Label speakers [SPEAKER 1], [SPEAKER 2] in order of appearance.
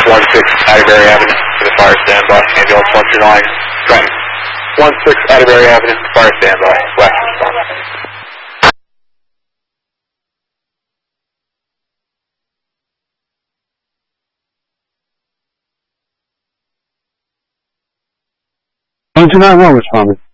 [SPEAKER 1] 16 Atterbury Avenue for the fire standby. Ambulance 129, traffic. 16 Atterbury Avenue, fire standby, last response.
[SPEAKER 2] One two nine one responding.